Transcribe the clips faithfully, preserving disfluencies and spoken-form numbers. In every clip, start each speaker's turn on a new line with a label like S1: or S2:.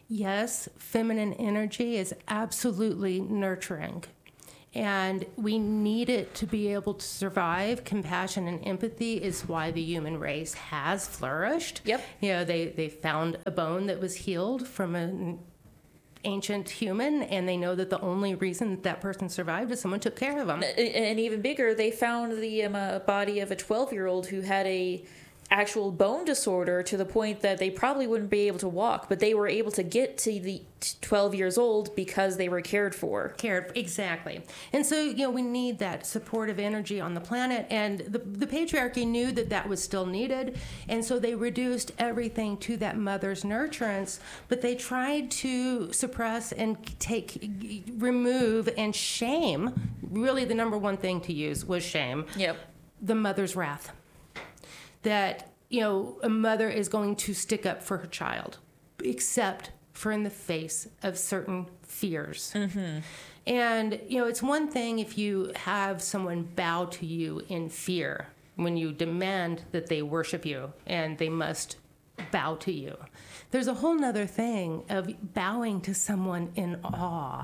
S1: yes, feminine energy is absolutely nurturing. And we need it to be able to survive. Compassion and empathy is why the human race has flourished.
S2: Yep.
S1: You know, they, they found a bone that was healed from an ancient human, and they know that the only reason that, that person survived is someone took care of them.
S2: And even bigger, they found the um, uh, body of a twelve-year-old who had a actual bone disorder to the point that they probably wouldn't be able to walk, but they were able to get to the twelve years old because they were cared for.
S1: Cared, exactly. And so, you know, we need that supportive energy on the planet, and the, the patriarchy knew that that was still needed, and so they reduced everything to that mother's nurturance, but they tried to suppress and take, remove, and shame. Really, the number one thing to use was shame.
S2: Yep.
S1: The mother's wrath. That, you know, a mother is going to stick up for her child, except for in the face of certain fears.
S2: Mm-hmm.
S1: And, you know, it's one thing if you have someone bow to you in fear, when you demand that they worship you and they must bow to you. There's a whole nother thing of bowing to someone in awe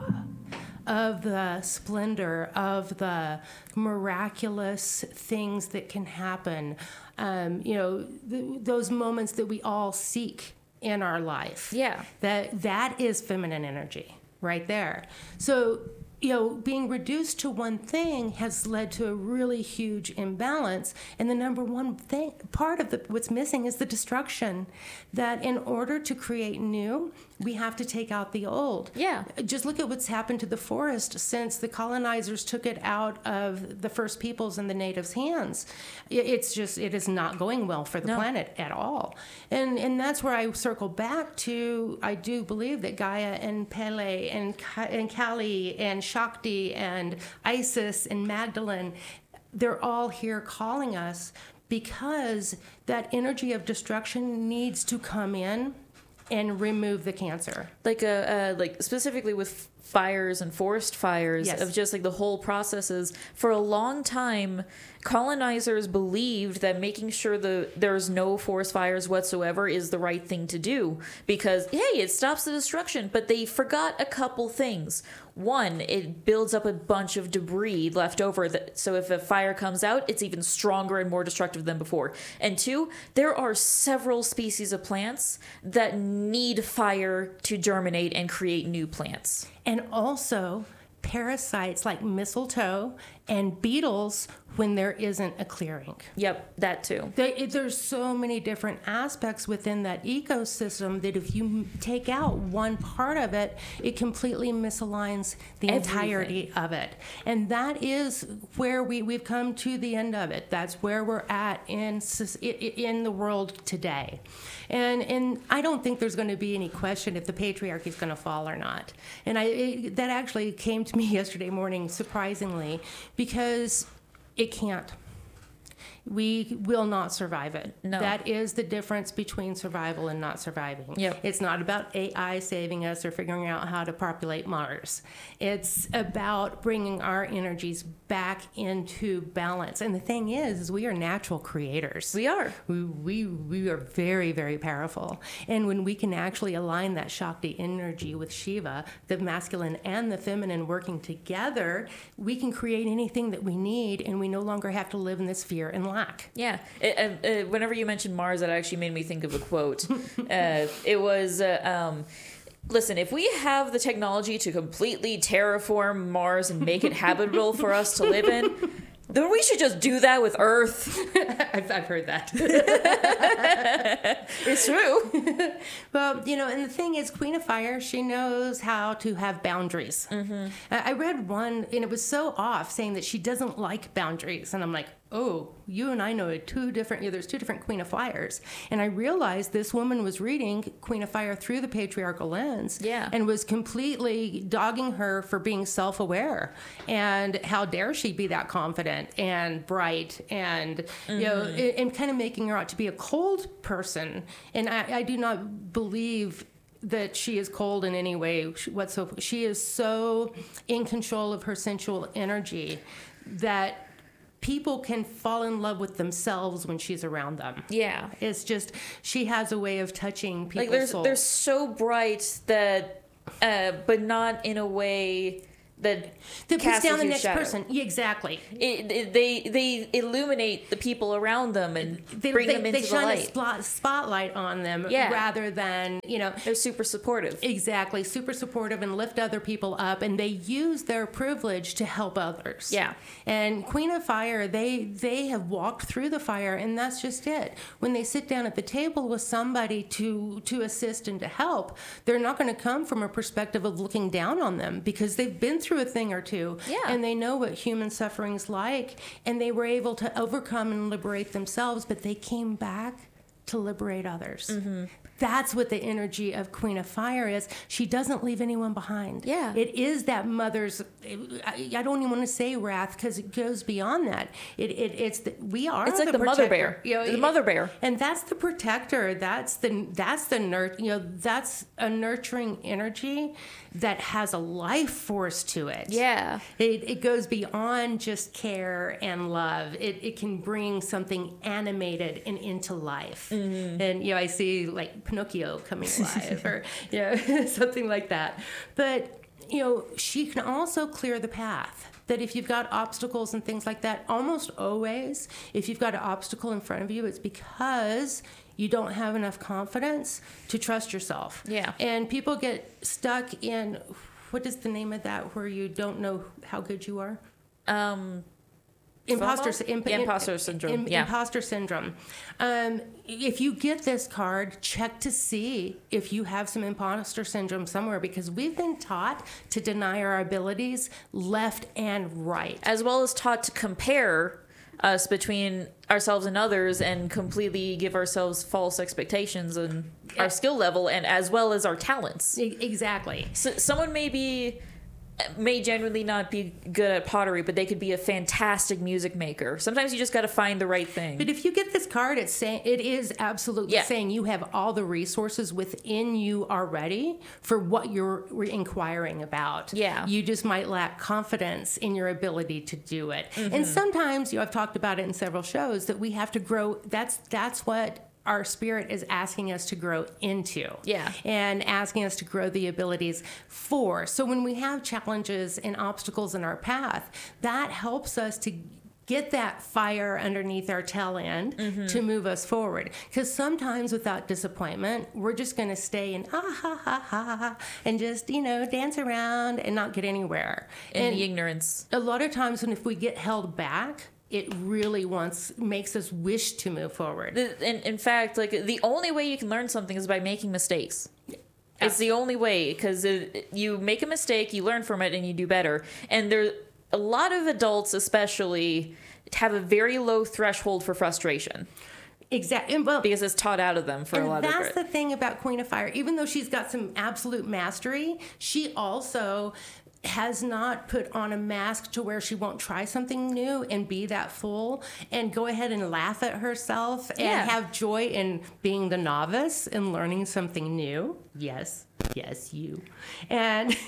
S1: of the splendor, of the miraculous things that can happen. Um, you know, th- those moments that we all seek in our life.
S2: Yeah.
S1: That that is feminine energy right there. So, you know, being reduced to one thing has led to a really huge imbalance. And the number one thing, part of the, what's missing is the destruction. That in order to create new, we have to take out the old.
S2: Yeah.
S1: Just look at what's happened to the forest since the colonizers took it out of the first peoples and the natives' hands. It's just, it is not going well for the
S2: No.
S1: planet at all. And and that's where I circle back to, I do believe that Gaia and Pele and, Ka- and Kali and Shakti and Isis and Magdalene, they're all here calling us because that energy of destruction needs to come in and remove the cancer.
S2: Like a uh, like specifically with fires and forest fires,
S1: Yes.
S2: of just like the whole processes. For a long time, colonizers believed that making sure the there's no forest fires whatsoever is the right thing to do because, hey, it stops the destruction. But they forgot a couple things. One, it builds up a bunch of debris left over. That, so if a fire comes out, it's even stronger and more destructive than before. And two, there are several species of plants that need fire to germinate and create new plants.
S1: And also parasites like mistletoe and beetles when there isn't a clearing.
S2: Yep, that too.
S1: They, it, there's so many different aspects within that ecosystem that if you m- take out one part of it, it completely misaligns the
S2: Everything.
S1: entirety of it. And that is where we, we've come to the end of it. That's where we're at in, soc- i- i- in the world today. And and I don't think there's going to be any question if the patriarchy is going to fall or not. And I it, that actually came to me yesterday morning, surprisingly, because it can't. We will not survive it.
S2: No.
S1: That is the difference between survival and not surviving.
S2: Yep.
S1: It's not about A I saving us or figuring out how to populate Mars. It's about bringing our energies back into balance. And the thing is, is we are natural creators.
S2: We are.
S1: We, we, we are very, very powerful. And when we can actually align that Shakti energy with Shiva, the masculine and the feminine working together, we can create anything that we need, and we no longer have to live in this fear and lack.
S2: Yeah. It, uh, uh, whenever you mentioned Mars, that actually made me think of a quote. uh, it was, uh, um, listen, if we have the technology to completely terraform Mars and make it habitable for us to live in, then we should just do that with Earth.
S1: I've, I've heard that.
S2: It's true.
S1: Well, you know, and the thing is, Queen of Fire, she knows how to have boundaries. Mm-hmm. I read one, and it was so off, saying that she doesn't like boundaries. And I'm like, oh, you and I know two different, you know, there's two different Queen of Fires. And I realized this woman was reading Queen of Fire through the patriarchal lens.
S2: Yeah.
S1: And was completely dogging her for being self-aware. And how dare she be that confident and bright and, mm-hmm. you know, and, and kind of making her out to be a cold person. And I, I do not believe that she is cold in any way whatsoever. She is so in control of her sensual energy that people can fall in love with themselves when she's around them.
S2: Yeah.
S1: It's just, she has a way of touching people's
S2: Like they're,
S1: souls.
S2: they're so bright that, uh, but not in a way that
S1: that puts
S2: casts a
S1: down the
S2: huge
S1: next
S2: shadow.
S1: person. Yeah, exactly.
S2: It, it, they they illuminate the people around them and
S1: They,
S2: bring
S1: they,
S2: them into
S1: they
S2: the
S1: shine a
S2: light.
S1: spot, spotlight on them
S2: Yeah.
S1: rather than, you know,
S2: They're super supportive.
S1: exactly, super supportive and lift other people up, and they use their privilege to help others.
S2: Yeah.
S1: And Queen of Fire, they they have walked through the fire, and that's just it. When they sit down at the table with somebody to to assist and to help, they're not going to come from a perspective of looking down on them, because they've been through a thing or two,
S2: Yeah.
S1: and they know what human suffering's like, and they were able to overcome and liberate themselves, but they came back to liberate others.
S2: Mm-hmm.
S1: That's what the energy of Queen of Fire is. She doesn't leave anyone behind.
S2: Yeah.
S1: It is that mother's, I, I don't even want to say wrath, because it goes beyond that. It, it It's the, we are
S2: It's like the mother
S1: protector.
S2: bear.
S1: You know,
S2: The
S1: it-
S2: mother bear.
S1: And that's the protector. That's the, that's the nur- you know, that's a nurturing energy that has a life force to it.
S2: Yeah.
S1: It, it goes beyond just care and love. It, it can bring something animated and into life.
S2: Mm-hmm.
S1: And, you know, I see like Pinocchio coming alive or, you know, something like that. But, you know, she can also clear the path. That if you've got obstacles and things like that, almost always, if you've got an obstacle in front of you, it's because you don't have enough confidence to trust yourself.
S2: Yeah.
S1: And people get stuck in, what is the name of that, where you don't know how good you are?
S2: Um,
S1: Imposter,
S2: FOMO?
S1: imp-
S2: Yeah, imposter syndrome.
S1: im-
S2: Yeah.
S1: Imposter syndrome. Um, if you get this card, check to see if you have some imposter syndrome somewhere, because we've been taught to deny our abilities left and right.
S2: as well as taught to compare us between ourselves and others and completely give ourselves false expectations and
S1: Yeah.
S2: our skill level and as well as our talents.
S1: E- Exactly.
S2: So someone may be may genuinely not be good at pottery, but they could be a fantastic music maker. Sometimes you just got to find the right thing.
S1: But if you get this card, it's saying it is absolutely
S2: Yeah.
S1: saying you have all the resources within you already for what you're re- inquiring about.
S2: Yeah.
S1: You just might lack confidence in your ability to do it.
S2: Mm-hmm.
S1: And sometimes, you know, I've talked about it in several shows, that we have to grow. That's that's what our spirit is asking us to grow into.
S2: Yeah.
S1: And asking us to grow the abilities for. So when we have challenges and obstacles in our path, that helps us to get that fire underneath our tail end
S2: Mm-hmm.
S1: to move us forward. Because sometimes without disappointment, we're just going to stay in ah ha ha ha ha and just, you know, dance around and not get anywhere.
S2: in
S1: and
S2: the ignorance.
S1: a lot of times when if we get held back, it really wants makes us wish to move forward.
S2: The, in, in fact, like the only way you can learn something is by making mistakes. It's the only way, because you make a mistake, you learn from it, and you do better. And there, a lot of adults, especially, have a very low threshold for frustration
S1: Exactly. Well,
S2: because it's taught out of them for a
S1: and
S2: lot of
S1: that's
S2: it.
S1: the thing about Queen of Fire. Even though she's got some absolute mastery, she also has not put on a mask to where she won't try something new and be that fool and go ahead and laugh at herself and
S2: Yeah.
S1: have joy in being the novice and learning something new. Yes, yes, you. And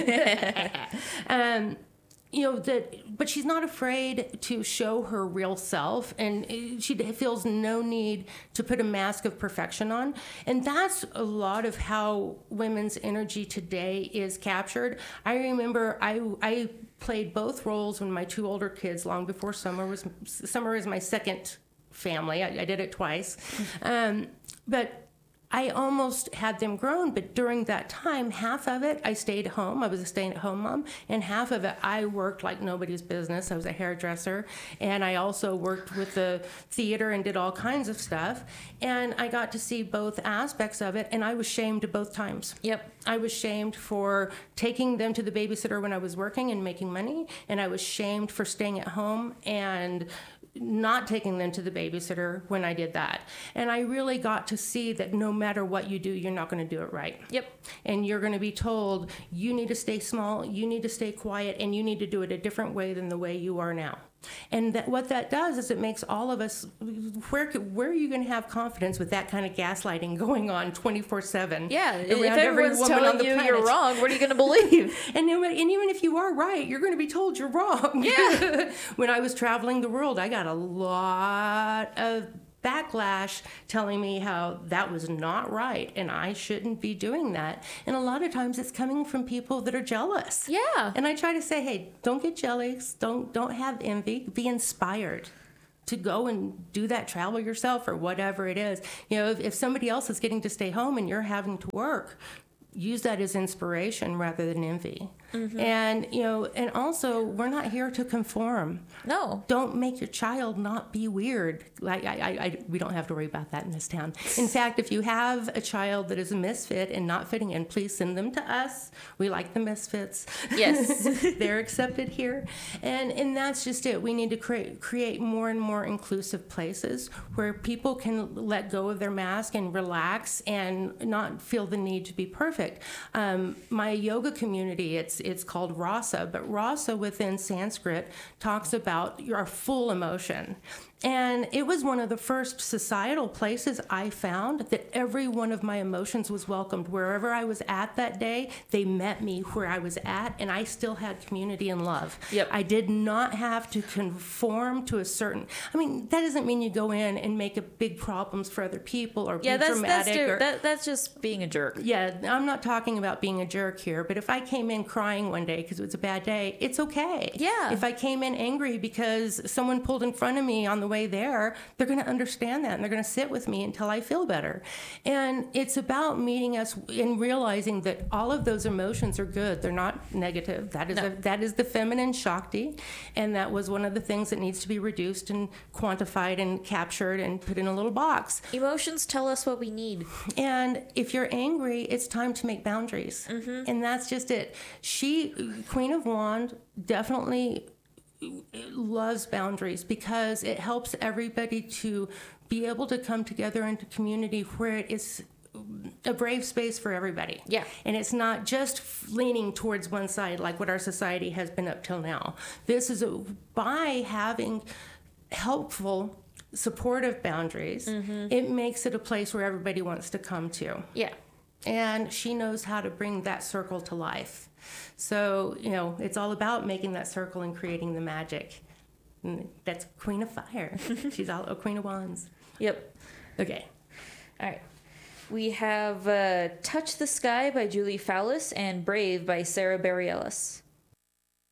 S1: um, you know that, but she's not afraid to show her real self, and she feels no need to put a mask of perfection on. And that's a lot of how women's energy today is captured. I remember I I played both roles when my two older kids, long before Summer was Summer is my second family. I, I did it twice, um, but I almost had them grown, but during that time, half of it I stayed home. I was a stay-at-home mom, and half of it I worked like nobody's business. I was a hairdresser, and I also worked with the theater and did all kinds of stuff. And I got to see both aspects of it, and I was shamed both times.
S2: Yep.
S1: I was shamed for taking them to the babysitter when I was working and making money, and I was shamed for staying at home and not taking them to the babysitter when I did that. And I really got to see that no matter what you do, you're not going to do it right.
S2: Yep.
S1: And you're going to be told, you need to stay small, you need to stay quiet, and you need to do it a different way than the way you are now. And that, what that does is it makes all of us, where could- where are you going to have confidence with that kind of gaslighting going on twenty-four seven?
S2: Yeah, if
S1: around every
S2: everyone's
S1: woman on
S2: telling
S1: the
S2: you
S1: planet?
S2: you're wrong, what are you going to believe?
S1: And, no, and even if you are right, you're going to be told you're wrong.
S2: Yeah.
S1: When I was traveling the world, I got a lot of backlash telling me how that was not right and I shouldn't be doing that. And a lot of times it's coming from people that are jealous.
S2: Yeah.
S1: And I try to say, hey, don't get jealous. Don't don't have envy. Be inspired to go and do that travel yourself or whatever it is. You know, if, if somebody else is getting to stay home and you're having to work, use that as inspiration rather than envy. Mm-hmm. And, you know, and also we're not here to conform.
S2: No.
S1: Don't make your child not be weird. Like I, I, I, we don't have to worry about that in this town. In fact, if you have a child that is a misfit and not fitting in, please send them to us. We like the misfits.
S2: Yes.
S1: They're accepted here. And and that's just it. We need to create create more and more inclusive places where people can let go of their mask and relax and not feel the need to be perfect. Um, my yoga community, it's it's called Rasa, but Rasa within Sanskrit talks about your full emotion. And it was one of the first societal places I found that every one of my emotions was welcomed. Wherever I was at that day, they met me where I was at, and I still had community and love.
S2: Yep.
S1: I did not have to conform to a certain... I mean, that doesn't mean you go in and make a big problems for other people or
S2: Yeah,
S1: be
S2: that's
S1: dramatic.
S2: that's dir-
S1: or,
S2: that, that's just being a jerk.
S1: yeah, I'm not talking about being a jerk here, but if I came in crying one day because it was a bad day, it's okay.
S2: Yeah.
S1: If I came in angry because someone pulled in front of me on the way there, they're going to understand that and they're going to sit with me until I feel better. And it's about meeting us and realizing that all of those emotions are good. They're not negative. That is
S2: No.
S1: a, that is the feminine Shakti, and that was one of the things that needs to be reduced and quantified and captured and put in a little box.
S2: Emotions tell us what we need.
S1: And if you're angry, it's time to make boundaries.
S2: Mm-hmm.
S1: And that's just it. She, Queen of Wands, definitely loves boundaries because it helps everybody to be able to come together into community where it is a brave space for everybody.
S2: Yeah.
S1: And it's not just leaning towards one side like what our society has been up till now. This is a, by having helpful, supportive boundaries, mm-hmm. it makes it a place where everybody wants to come to.
S2: Yeah.
S1: And she knows how to bring that circle to life. So, you know, it's all about making that circle and creating the magic. And that's Queen of Fire. She's all a Queen of Wands.
S2: Yep.
S1: Okay.
S2: All right. We have uh, Touch the Sky by Julie Fowlis and Brave by Sarah Bareilles.